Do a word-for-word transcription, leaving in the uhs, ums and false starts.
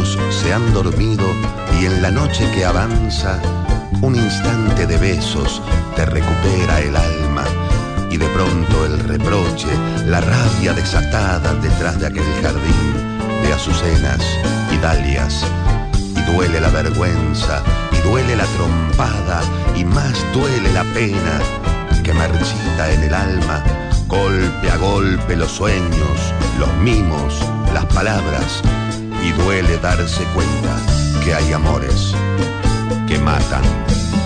ojos se han dormido y en la noche que avanza, un instante de besos te recupera el alma y de pronto el reproche, la rabia desatada detrás de aquel jardín de azucenas y dalias. Y duele la vergüenza, y duele la trompada, y más duele la pena que marchita en el alma, golpe a golpe los sueños, los mimos, las palabras, y duele darse cuenta que hay amores que matan.